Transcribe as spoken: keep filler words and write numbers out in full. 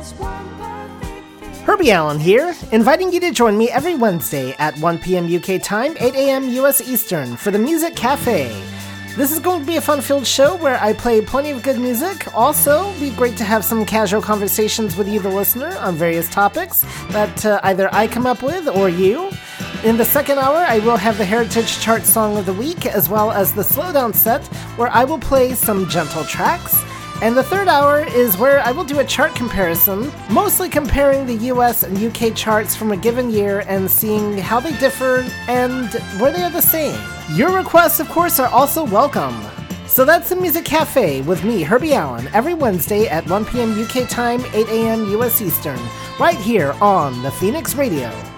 Herbie Allen here, inviting you to join me every Wednesday at one p.m. U K time, eight a.m. U S Eastern for the Music Cafe. This is going to be a fun-filled show where I play plenty of good music. Also, it'd be great to have some casual conversations with you, the listener, on various topics that uh, either I come up with or you. In the second hour, I will have the Heritage Chart Song of the Week, as well as the Slowdown set, where I will play some gentle tracks. And the third hour is where I will do a chart comparison, mostly comparing the U S and U K charts from a given year and seeing how they differ and where they are the same. Your requests, of course, are also welcome. So that's the Music Cafe with me, Herbie Allen, every Wednesday at one p.m. U K time, eight a.m. U S Eastern, right here on the Phoenix Radio.